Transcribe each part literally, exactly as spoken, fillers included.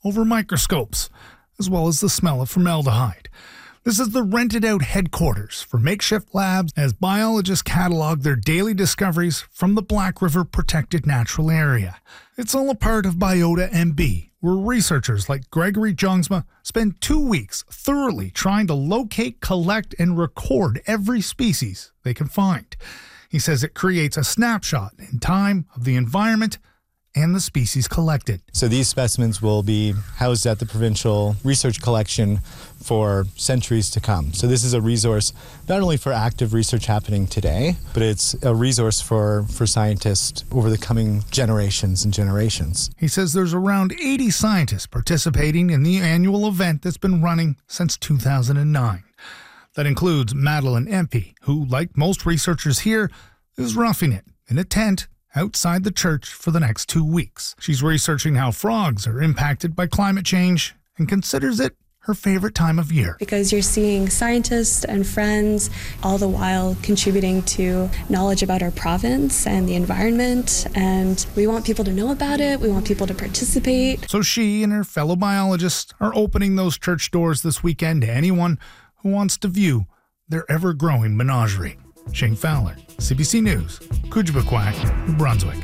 over microscopes, as well as the smell of formaldehyde. This is the rented-out headquarters for makeshift labs as biologists catalog their daily discoveries from the Black River Protected Natural Area. It's all a part of Biota M B, where researchers like Gregory Jongsma spend two weeks thoroughly trying to locate, collect, and record every species they can find. He says it creates a snapshot in time of the environment and the species collected. So these specimens will be housed at the provincial research collection for centuries to come. So this is a resource not only for active research happening today, but it's a resource for, for scientists over the coming generations and generations. He says there's around eighty scientists participating in the annual event that's been running since two thousand nine. That includes Madeline Empey, who, like most researchers here, is roughing it in a tent outside the church for the next two weeks. She's researching how frogs are impacted by climate change and considers it her favorite time of year. Because you're seeing scientists and friends all the while contributing to knowledge about our province and the environment, and we want people to know about it, we want people to participate. So she and her fellow biologists are opening those church doors this weekend to anyone who wants to view their ever-growing menagerie. Shane Fowler, C B C News, Kujibakwa, New Brunswick.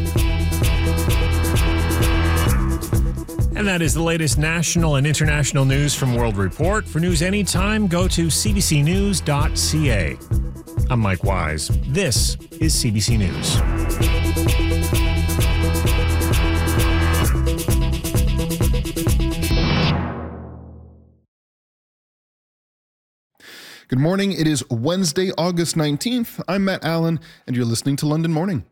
And that is the latest national and international news from World Report. For news anytime, go to c b c news dot c a. I'm Mike Wise. This is C B C News. Good morning. It is Wednesday, August nineteenth. I'm Matt Allen, and you're listening to London Morning.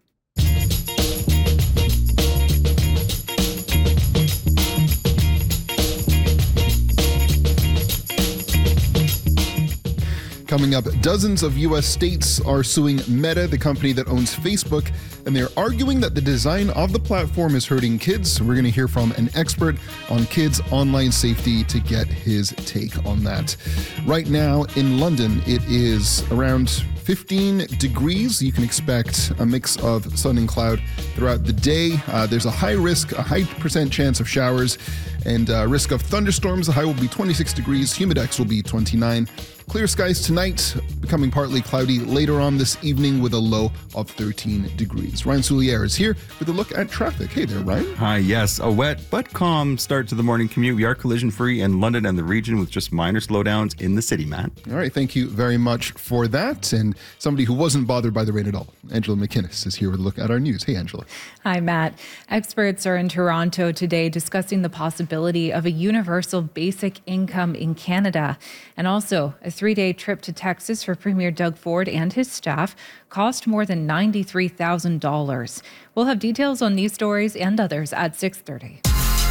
Coming up, dozens of U S states are suing Meta, the company that owns Facebook, and they're arguing that the design of the platform is hurting kids. We're going to hear from an expert on kids' online safety to get his take on that. Right now in London, it is around fifteen degrees. You can expect a mix of sun and cloud throughout the day. Uh, there's a high risk, a high percent chance of showers, and uh, risk of thunderstorms. The high will be twenty-six degrees. Humidex will be twenty-nine. Clear skies tonight, becoming partly cloudy later on this evening with a low of thirteen degrees. Ryan Soulier is here with a look at traffic. Hey there, Ryan. Hi, yes, a wet but calm start to the morning commute. We are collision free in London and the region with just minor slowdowns in the city, Matt. All right, thank you very much for that. And somebody who wasn't bothered by the rain at all, Angela McInnes, is here with a look at our news. Hey, Angela. Hi, Matt. Experts are in Toronto today discussing the possibility of a universal basic income in Canada, and also a three-day trip to Texas for Premier Doug Ford and his staff cost more than ninety-three thousand dollars. We'll have details on these stories and others at six thirty.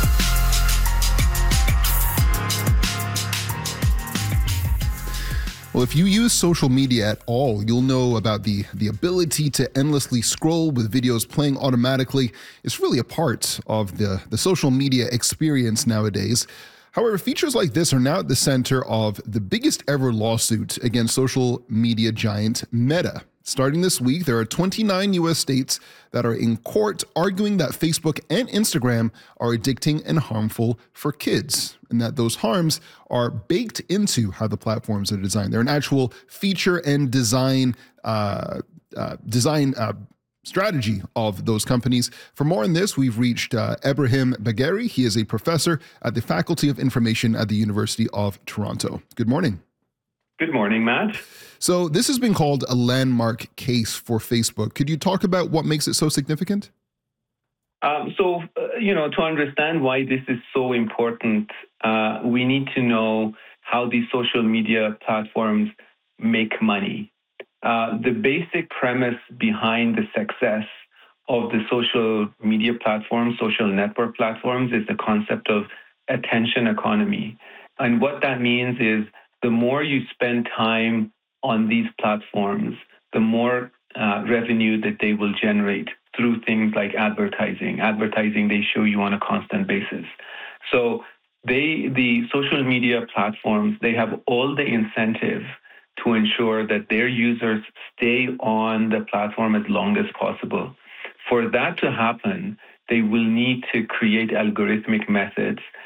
Well, if you use social media at all, you'll know about the, the ability to endlessly scroll with videos playing automatically. It's really a part of the, the social media experience nowadays. However, features like this are now at the center of the biggest ever lawsuit against social media giant Meta. Starting this week, there are twenty-nine U S states that are in court arguing that Facebook and Instagram are addicting and harmful for kids, and that those harms are baked into how the platforms are designed. They're an actual feature and design uh, uh, design uh, strategy of those companies. For more on this, we've reached uh, Ebrahim Bagheri. He is a professor at the Faculty of Information at the University of Toronto. Good morning. Good morning, Matt. So this has been called a landmark case for Facebook. Could you talk about what makes it so significant? Um, so, uh, you know, to understand why this is so important, uh, we need to know how these social media platforms make money. Uh, the basic premise behind the success of the social media platforms, social network platforms, is the concept of attention economy. And what that means is the more you spend time on these platforms, the more uh, revenue that they will generate through things like advertising. Advertising they show you on a constant basis. So they, the social media platforms, they have all the incentive to ensure that their users stay on the platform as long as possible. For that to happen, they will need to create algorithmic methods